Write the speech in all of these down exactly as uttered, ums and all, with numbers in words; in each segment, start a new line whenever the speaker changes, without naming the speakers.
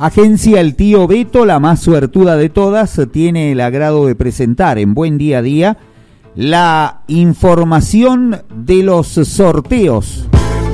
Agencia El Tío Beto, la más suertuda de todas, tiene el agrado de presentar en Buen Día a Día la información de los sorteos.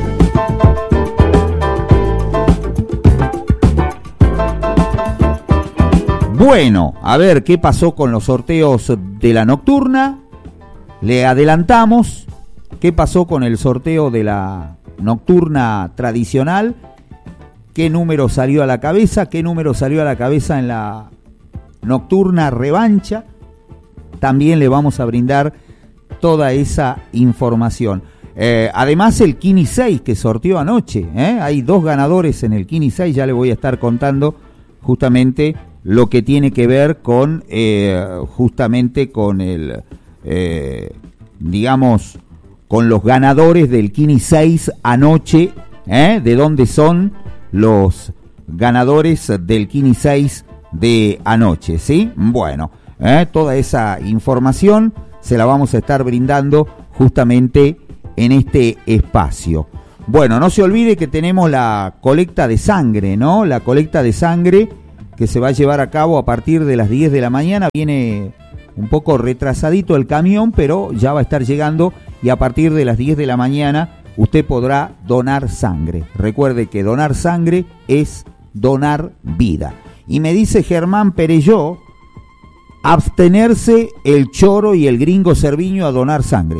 Bueno, a ver qué pasó con los sorteos de la nocturna. Le adelantamos qué pasó con el sorteo de la nocturna tradicional. ¿Qué número salió a la cabeza? ¿Qué número salió a la cabeza en la nocturna revancha? También le vamos a brindar toda esa información. Eh, además, el Kini seis que sorteó anoche. ¿eh? Hay dos ganadores en el Kini seis. Ya le voy a estar contando justamente lo que tiene que ver con, eh, justamente con el, eh, digamos, con los ganadores del Kini seis anoche. ¿eh? ¿De dónde son los ganadores del Kini seis de anoche? ¿Sí? Bueno, ¿eh? toda esa información se la vamos a estar brindando justamente en este espacio. Bueno, no se olvide que tenemos la colecta de sangre, ¿no? La colecta de sangre que se va a llevar a cabo a partir de las diez de la mañana. Viene un poco retrasadito el camión, pero ya va a estar llegando y a partir de las diez de la mañana usted podrá donar sangre. Recuerde que donar sangre es donar vida. Y me dice Germán Perelló, abstenerse el Choro y el Gringo Cerviño a donar sangre.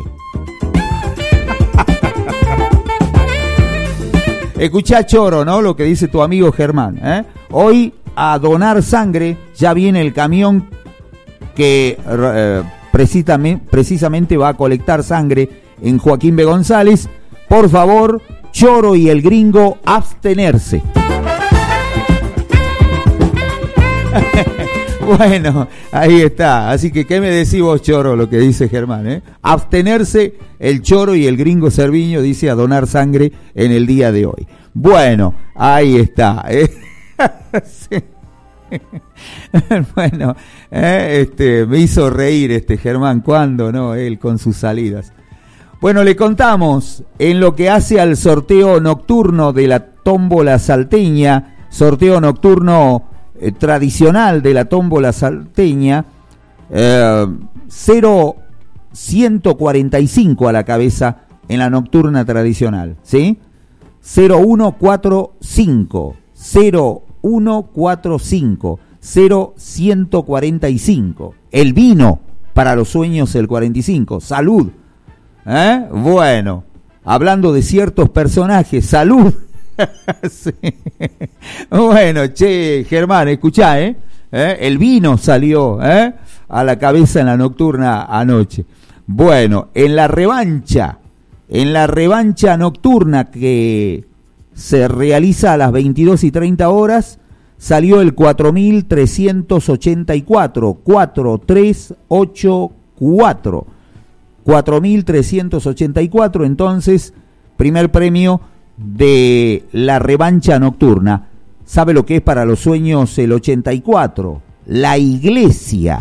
Escuchá, Choro, ¿no? Lo que dice tu amigo Germán. ¿eh? Hoy a donar sangre ya viene el camión que eh, precisamente, precisamente va a colectar sangre en Joaquín B. González. Por favor, Choro y el Gringo, abstenerse. Bueno, ahí está. Así que, ¿qué me decís vos, Choro, lo que dice Germán? ¿eh? Abstenerse el Choro y el Gringo Cerviño, dice, a donar sangre en el día de hoy. Bueno, ahí está. ¿eh? Sí. Bueno, ¿eh? este, me hizo reír este Germán, ¿cuándo no? Él con sus salidas. Bueno, le contamos en lo que hace al sorteo nocturno de la tómbola salteña, sorteo nocturno eh, tradicional de la tómbola salteña, eh, cero ciento cuarenta y cinco a la cabeza en la nocturna tradicional, ¿sí? cero uno cuatro cinco, cero uno cuatro cinco, cero ciento cuarenta y cinco. El vino para los sueños el cuarenta y cinco. Salud. ¿Eh? Bueno, hablando de ciertos personajes, salud. Sí. Bueno, che, Germán, escuchá, ¿eh? ¿eh? El vino salió ¿eh? a la cabeza en la nocturna anoche. Bueno, en la revancha, en la revancha nocturna que se realiza a las veintidós y treinta horas, salió el cuatro mil trescientos ochenta y cuatro, cuatro tres ocho cuatro. cuatro mil trescientos ochenta y cuatro, entonces, primer premio de la revancha nocturna. ¿Sabe lo que es para los sueños el ochenta y cuatro? La iglesia.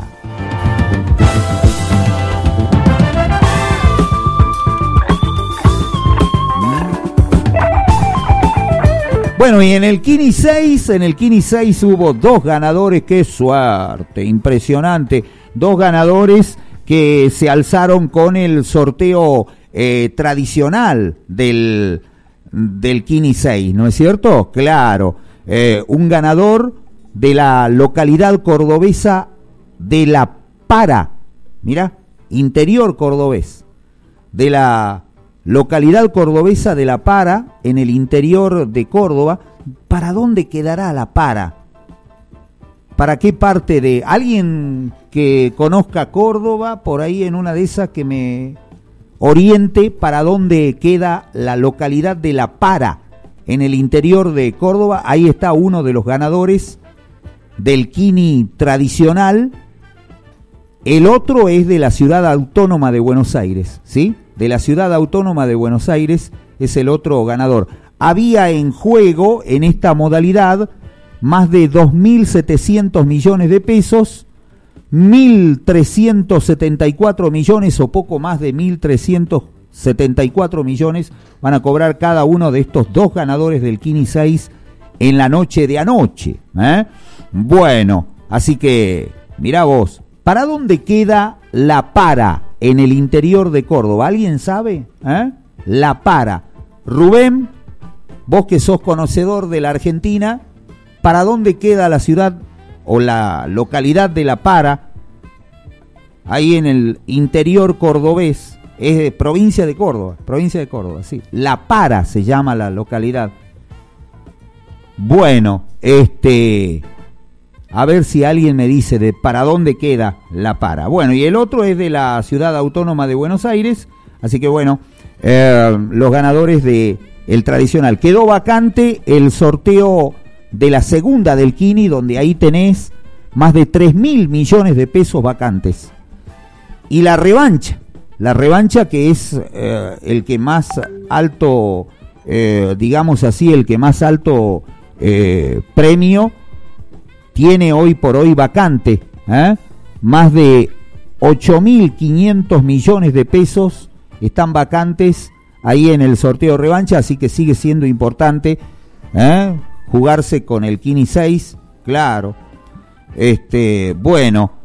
Bueno, y en el Kini seis, en el Kini seis hubo dos ganadores, qué suerte, impresionante, dos ganadores que se alzaron con el sorteo eh, tradicional del, del Kini seis, ¿no es cierto? Claro, eh, un ganador de la localidad cordobesa de La Para, mira, interior cordobés, de la localidad cordobesa de La Para, en el interior de Córdoba. ¿Para dónde quedará La Para? ¿Para qué parte de...? ¿Alguien que conozca Córdoba, por ahí en una de esas que me oriente para dónde queda la localidad de La Para, en el interior de Córdoba? Ahí está uno de los ganadores del Kini tradicional. El otro es de la Ciudad Autónoma de Buenos Aires, ¿sí? De la Ciudad Autónoma de Buenos Aires es el otro ganador. Había en juego en esta modalidad más de dos mil setecientos millones de pesos, mil trescientos setenta y cuatro millones o poco más de mil trescientos setenta y cuatro millones van a cobrar cada uno de estos dos ganadores del Kini seis en la noche de anoche. ¿eh? Bueno, así que, mirá vos, ¿para dónde queda La Para en el interior de Córdoba? ¿Alguien sabe? ¿Eh? La Para. Rubén, vos que sos conocedor de la Argentina, ¿para dónde queda la ciudad o la localidad de La Para? Ahí en el interior cordobés, es de provincia de Córdoba, provincia de Córdoba, sí. La Para se llama la localidad. Bueno, este, a ver si alguien me dice de para dónde queda La Para. Bueno, y el otro es de la Ciudad Autónoma de Buenos Aires, así que bueno, eh, los ganadores de el tradicional. Quedó vacante el sorteo de la segunda del Kini, donde ahí tenés más de tres mil millones de pesos vacantes. Y la revancha, la revancha que es eh, el que más alto, eh, digamos así, el que más alto eh, premio tiene hoy por hoy vacante, ¿eh? Más de ocho mil quinientos millones de pesos están vacantes ahí en el sorteo revancha, así que sigue siendo importante ¿eh? jugarse con el Kini seis, claro. Este, bueno,